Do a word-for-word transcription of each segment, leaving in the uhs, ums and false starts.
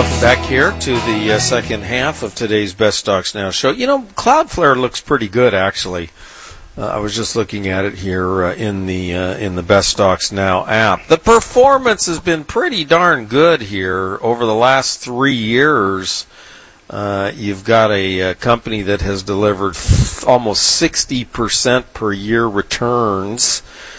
Welcome back here to the uh, second half of today's Best Stocks Now show. You know, Cloudflare looks pretty good, actually. Uh, I was just looking at it here uh, in the uh, in the Best Stocks Now app. The performance has been pretty darn good here over the last three years. Uh, you've got a, a company that has delivered f- almost sixty percent per year returns.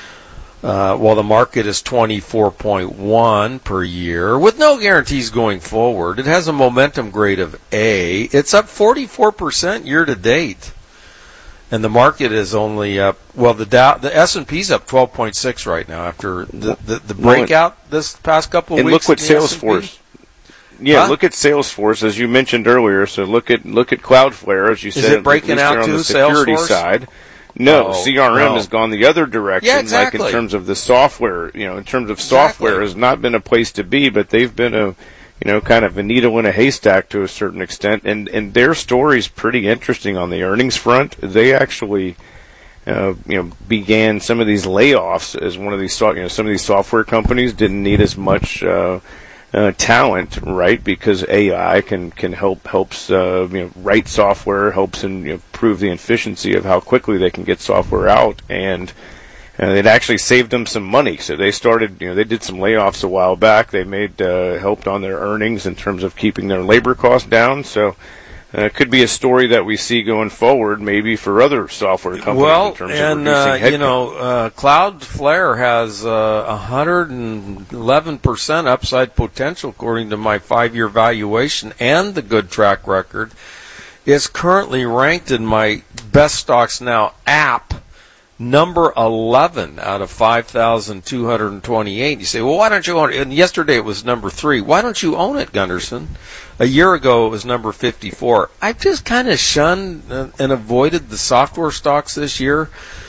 Uh, while the market is twenty-four point one per year, with no guarantees going forward. It has a momentum grade of A. It's up forty-four percent year to date, and the market is only up. Well, the Dow, the S and P's up twelve point six right now after the the, the breakout this past couple of and weeks. And look what Salesforce. Yeah, huh? Look at Salesforce as you mentioned earlier. So look at look at Cloudflare as you is said. Is it breaking out on too? The security Salesforce? Side. No, oh, C R M no. has gone the other direction. Yeah, exactly. Like in terms of the software, you know, in terms of software exactly. has not been a place to be, but they've been a, you know, kind of a needle in a haystack to a certain extent. And and their story's pretty interesting on the earnings front. They actually, uh, you know, began some of these layoffs as one of these, you know, some of these software companies didn't need as much. Uh, Uh, talent, right? Because A I can can help helps uh, you know write software, helps and you know, improve the efficiency of how quickly they can get software out, and uh, it actually saved them some money. So they started, you know, they did some layoffs a while back. They made uh, helped on their earnings in terms of keeping their labor costs down. So. Uh, it could be a story that we see going forward, maybe for other software companies well, in terms and, of reducing uh, headcount. you know, uh, Cloudflare has uh, one hundred eleven percent upside potential according to my five-year valuation and the good track record. It's currently ranked in my Best Stocks Now app number eleven out of five thousand two hundred twenty-eight. You say, well, why don't you own it? And yesterday it was number three. Why don't you own it, Gunderson? A year ago, it was number fifty-four. I've just kind of shunned and avoided the software stocks this year.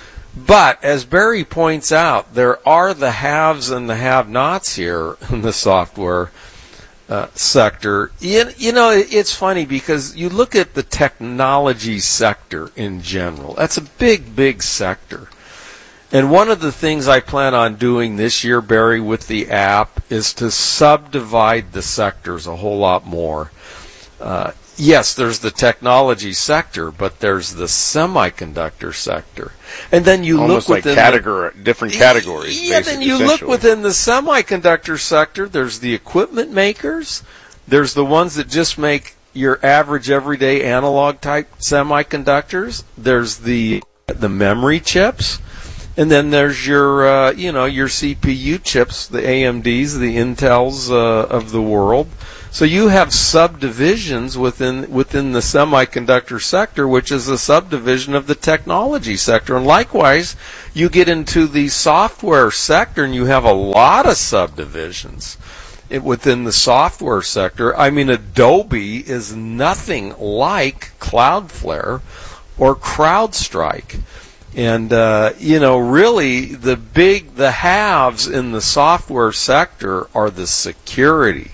But, as Barry points out, there are the haves and the have-nots here in the software uh, sector. You, you know, it's funny because you look at the technology sector in general. That's a big, big sector. And one of the things I plan on doing this year, Barry, with the app is to subdivide the sectors a whole lot more. Uh, yes, there's the technology sector, but there's the semiconductor sector. And then you Almost look like within category, the, different categories. Yeah, then you look within the semiconductor sector, there's the equipment makers, there's the ones that just make your average everyday analog type semiconductors, there's the the memory chips. And then there's your, uh, you know, your C P U chips, the A M Ds, the Intels uh, of the world. So you have subdivisions within within the semiconductor sector, which is a subdivision of the technology sector. And likewise, you get into the software sector, and you have a lot of subdivisions within the software sector. I mean, Adobe is nothing like Cloudflare or CrowdStrike. And, uh, you know, really the big, the haves in the software sector are the security,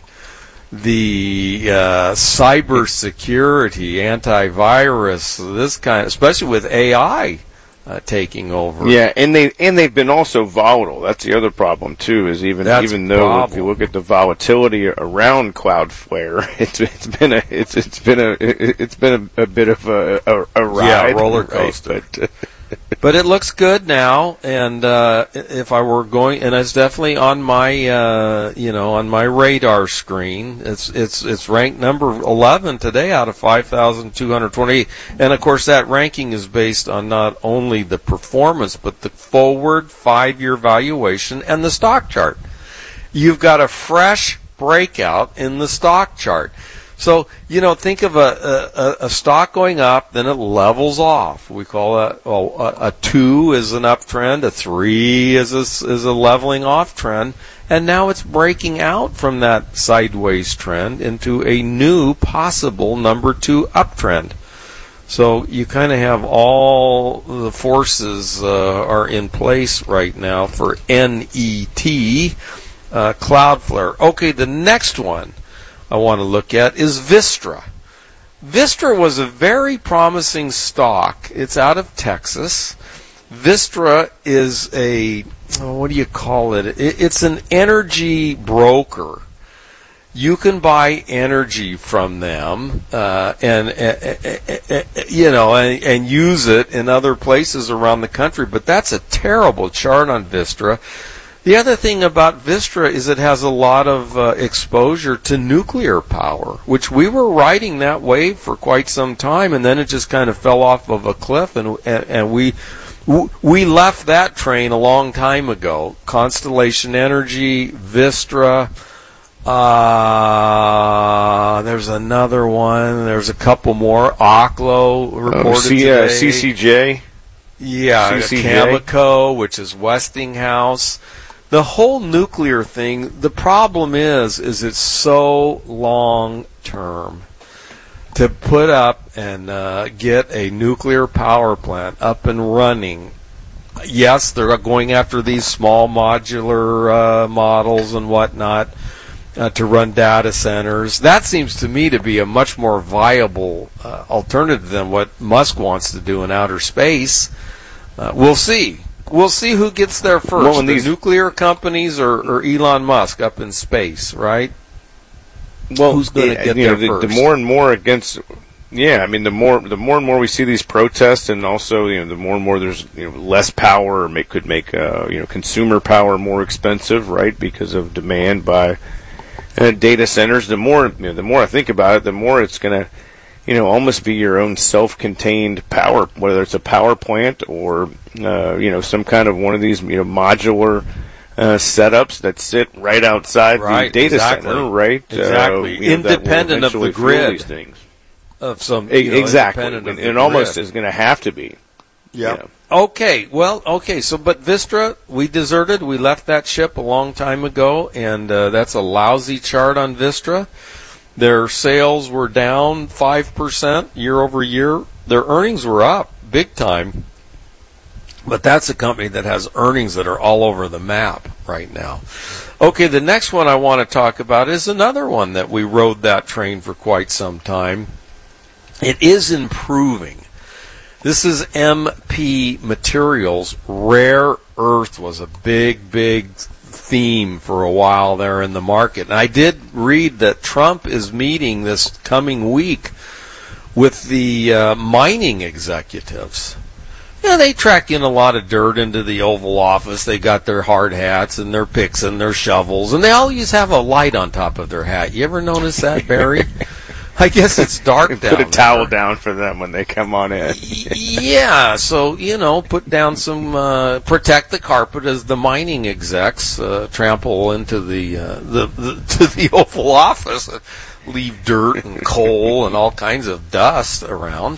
the uh, cyber security, antivirus, this kind, especially with A I uh, taking over. Yeah, and they and they've been also volatile. That's the other problem too. Is even That's even though problem. if you look at the volatility around Cloudflare, it's it's been a it's it's been a it's been a, a bit of a a, a ride, yeah, roller coaster. Right? But, But it looks good now, and uh, if I were going, and it's definitely on my, uh, you know, on my radar screen. It's it's it's ranked number eleven today out of five thousand two hundred twenty-eight, and of course that ranking is based on not only the performance but the forward five-year valuation and the stock chart. You've got a fresh breakout in the stock chart. So, you know, think of a, a, a stock going up, then it levels off. We call that, well, a, a two is an uptrend, a three is a, is a leveling off trend, and now it's breaking out from that sideways trend into a new possible number two uptrend. So you kind of have all the forces uh, are in place right now for N E T, uh, Cloudflare. Okay, the next one I want to look at is Vistra. Vistra was a very promising stock. It's out of Texas. Vistra is a, oh, what do you call it? it? It's an energy broker. You can buy energy from them, uh, and, uh, you know, and, and use it in other places around the country. But that's a terrible chart on Vistra. The other thing about Vistra is it has a lot of uh, exposure to nuclear power, which we were riding that wave for quite some time, and then it just kind of fell off of a cliff, and and, and we we left that train a long time ago. Constellation Energy, Vistra. Uh, there's another one. There's a couple more. Oklo reported oh, C- today. Uh, C C J. Yeah, C C J. Cameco, which is Westinghouse. The whole nuclear thing, the problem is, is it's so long term. To put up and uh, get a nuclear power plant up and running, yes, they're going after these small modular uh, models and whatnot. Uh, to run data centers. That seems to me to be a much more viable uh, alternative than what Musk wants to do in outer space. Uh, we'll see. We'll see who gets there first, well, the these nuclear companies or, or Elon Musk up in space, right? Well, who's going to yeah, get you there know, the, first? The more and more against, yeah, I mean, the more the more and more we see these protests, and also, you know, the more and more there's, you know, less power, or make, could make uh, you know, consumer power more expensive, right? Because of demand by Uh, data centers. The more, you know, the more I think about it, the more it's going to, you know, almost be your own self-contained power, whether it's a power plant or, uh, you know, some kind of one of these, you know, modular uh, setups that sit right outside right, the data exactly. center, right? Exactly. Uh, you know, independent of the grid. These things. Of some, e- you know, exactly. independent of And the it almost grid. is going to have to be. Yeah. You know. Okay, well, okay, so, but Vistra, we deserted, we left that ship a long time ago, and uh, that's a lousy chart on Vistra. Their sales were down five percent year over year. Their earnings were up big time, but that's a company that has earnings that are all over the map right now. Okay, the next one I want to talk about is another one that we rode that train for quite some time. It is improving. This is M P Materials. Rare earth was a big, big theme for a while there in the market. And I did read that Trump is meeting this coming week with the uh, mining executives. Yeah, they track in a lot of dirt into the Oval Office. They got their hard hats and their picks and their shovels, and they always have a light on top of their hat. You ever notice that, Barry? I guess it's dark down there. Put a towel down for them when they come on in. Yeah, so, you know, put down some, uh, protect the carpet as the mining execs uh, trample into the, uh, the, the to the Oval Office, and leave dirt and coal and all kinds of dust around.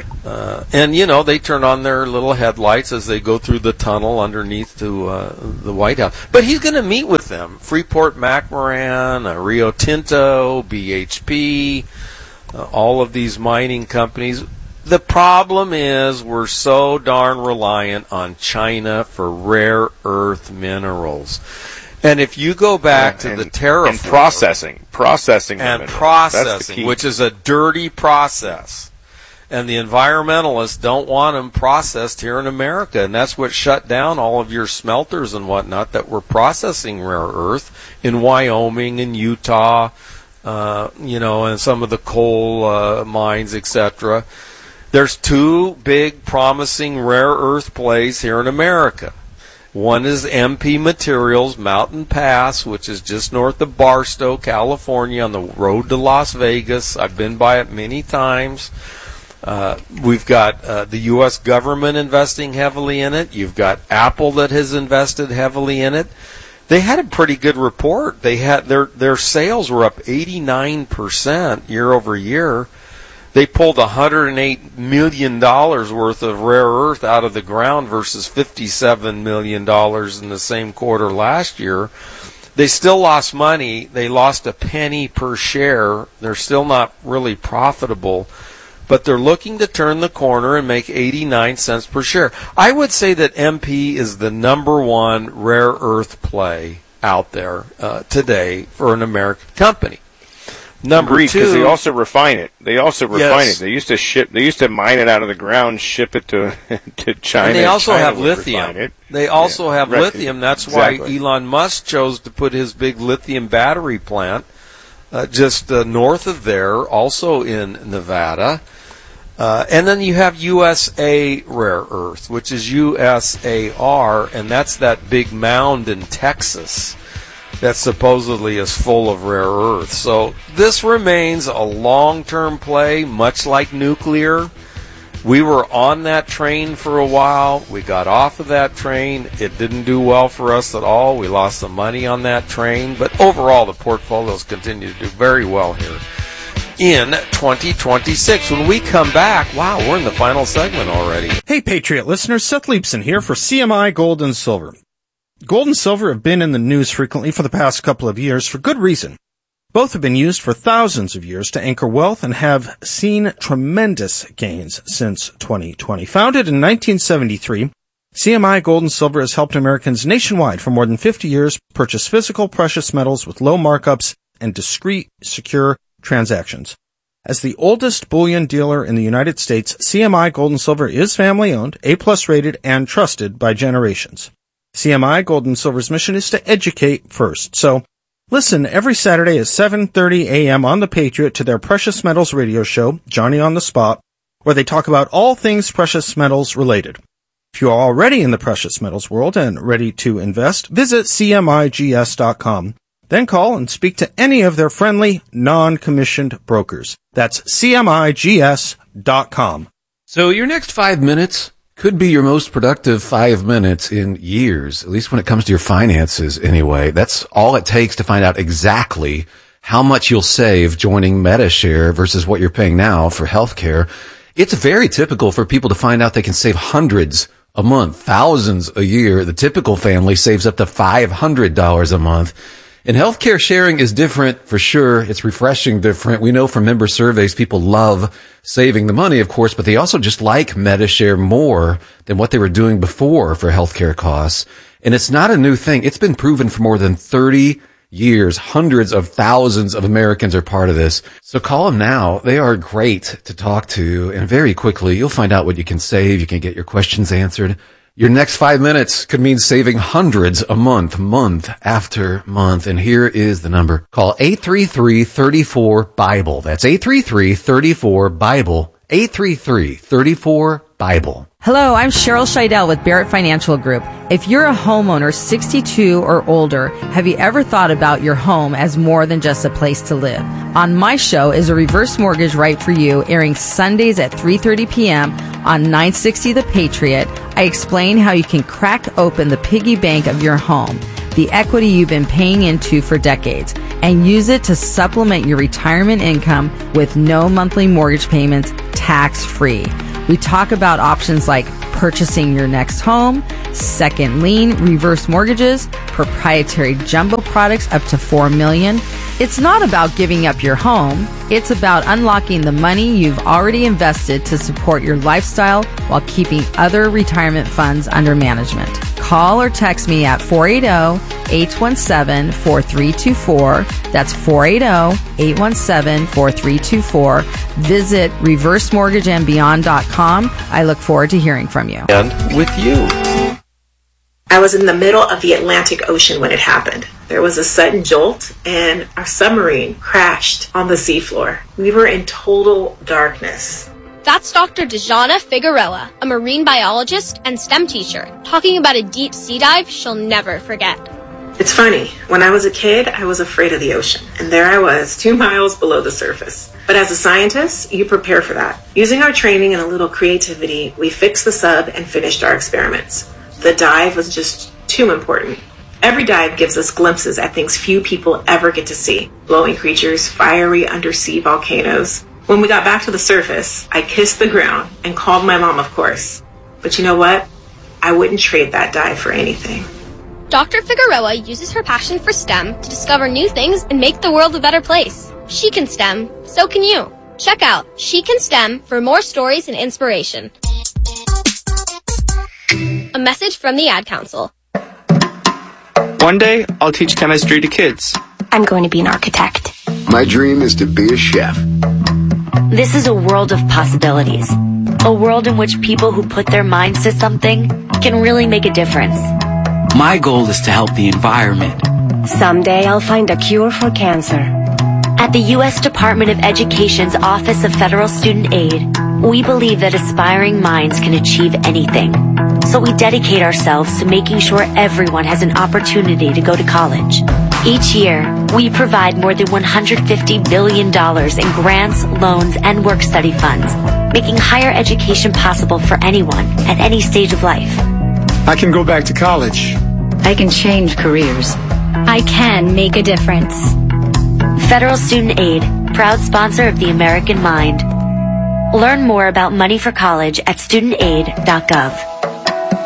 Uh, and, you know, they turn on their little headlights as they go through the tunnel underneath to uh, the White House. But he's going to meet with them. Freeport-McMoRan, uh, Rio Tinto, B H P, uh, all of these mining companies. The problem is we're so darn reliant on China for rare earth minerals. And if you go back and, to and, the tariff and processing, processing, and minerals. processing, which is a dirty process. And the environmentalists don't want them processed here in America. And that's what shut down all of your smelters and whatnot that were processing rare earth in Wyoming and Utah, uh, you know, and some of the coal uh, mines, et cetera. There's two big promising rare earth plays here in America. One is M P Materials, Mountain Pass, which is just north of Barstow, California, on the road to Las Vegas. I've been by it many times. Uh, we've got uh, the U S government investing heavily in it. You've got Apple that has invested heavily in it. They had a pretty good report. They had their their sales were up eighty-nine percent year over year. They pulled one hundred eight million dollars worth of rare earth out of the ground versus fifty-seven million dollars in the same quarter last year. They still lost money. They lost a penny per share. They're still not really profitable. But they're looking to turn the corner and make eighty-nine cents per share. I would say that M P is the number one rare earth play out there uh, today for an American company. Number Agreed, two, because they also refine it. They also refine yes. it. They used to ship. They used to mine it out of the ground, ship it to to China. And they also China have would lithium. refine it. They also Yeah, have right. lithium. That's Exactly. why Elon Musk chose to put his big lithium battery plant uh, just uh, north of there, also in Nevada. Uh, and then you have U S A Rare Earth, which is U S A R, and that's that big mound in Texas that supposedly is full of rare earth. So this remains a long-term play, much like nuclear. We were on that train for a while. We got off of that train. It didn't do well for us at all. We lost some money on that train. But overall, the portfolios continue to do very well here in twenty twenty-six. When we come back, wow, we're in the final segment already. Hey, Patriot listeners, Seth Leibson here for C M I Gold and Silver. Gold and silver have been in the news frequently for the past couple of years for good reason. Both have been used for thousands of years to anchor wealth and have seen tremendous gains since twenty twenty. Founded in nineteen seventy-three, C M I Gold and Silver has helped Americans nationwide for more than fifty years purchase physical precious metals with low markups and discreet, secure transactions. As the oldest bullion dealer in the United States, C M I Gold and Silver is family-owned, A-plus rated, and trusted by generations. C M I Gold and Silver's mission is to educate first. So listen every Saturday at seven thirty a.m. on The Patriot to their Precious Metals radio show, Johnny on the Spot, where they talk about all things precious metals related. If you are already in the precious metals world and ready to invest, visit C M I G S dot com. Then call and speak to any of their friendly, non-commissioned brokers. That's C M I G S dot com. So your next five minutes could be your most productive five minutes in years, at least when it comes to your finances anyway. That's all it takes to find out exactly how much you'll save joining MediShare versus what you're paying now for healthcare. It's very typical for people to find out they can save hundreds a month, thousands a year. The typical family saves up to five hundred dollars a month. And healthcare sharing is different for sure. It's refreshing different. We know from member surveys people love saving the money, of course, but they also just like MediShare more than what they were doing before for healthcare costs. And it's not a new thing. It's been proven for more than thirty years. Hundreds of thousands of Americans are part of this. So call them now. They are great to talk to. And very quickly, you'll find out what you can save. You can get your questions answered. Your next five minutes could mean saving hundreds a month, month after month. And here is the number. Call eight three three, three four, BIBLE. That's eight three three, three four, BIBLE. eight three three, three four, BIBLE. Hello, I'm Cheryl Scheidel with Barrett Financial Group. If you're a homeowner sixty-two or older, have you ever thought about your home as more than just a place to live? On my show is a reverse mortgage right for you, airing Sundays at three thirty p.m. on nine sixty The Patriot. I explain how you can crack open the piggy bank of your home, the equity you've been paying into for decades, and use it to supplement your retirement income with no monthly mortgage payments, tax-free. We talk about options like purchasing your next home, second lien, reverse mortgages, proprietary jumbo products up to four million dollars. It's not about giving up your home. It's about unlocking the money you've already invested to support your lifestyle while keeping other retirement funds under management. Call or text me at four eight zero, eight one seven, four three two four. That's four eight zero, eight one seven, four three two four. Visit reverse mortgage and beyond dot com. I look forward to hearing from you. And with you. I was in the middle of the Atlantic Ocean when it happened. There was a sudden jolt, and our submarine crashed on the seafloor. We were in total darkness. That's Doctor Dejana Figueroa, a marine biologist and STEM teacher, talking about a deep sea dive she'll never forget. It's funny, when I was a kid, I was afraid of the ocean, and there I was, two miles below the surface. But as a scientist, you prepare for that. Using our training and a little creativity, we fixed the sub and finished our experiments. The dive was just too important. Every dive gives us glimpses at things few people ever get to see. Glowing creatures, fiery undersea volcanoes. When we got back to the surface, I kissed the ground and called my mom, of course. But you know what? I wouldn't trade that dive for anything. Doctor Figueroa uses her passion for STEM to discover new things and make the world a better place. She can STEM, so can you. Check out She Can STEM for more stories and inspiration. A message from the Ad Council. One day, I'll teach chemistry to kids. I'm going to be an architect. My dream is to be a chef. This is a world of possibilities. A world in which people who put their minds to something can really make a difference. My goal is to help the environment. Someday I'll find a cure for cancer. At the U S Department of Education's Office of Federal Student Aid, we believe that aspiring minds can achieve anything. So we dedicate ourselves to making sure everyone has an opportunity to go to college. Each year, we provide more than one hundred fifty billion dollars in grants, loans, and work-study funds, making higher education possible for anyone at any stage of life. I can go back to college. I can change careers. I can make a difference. Federal Student Aid, proud sponsor of the American Mind. Learn more about money for college at student aid dot gov.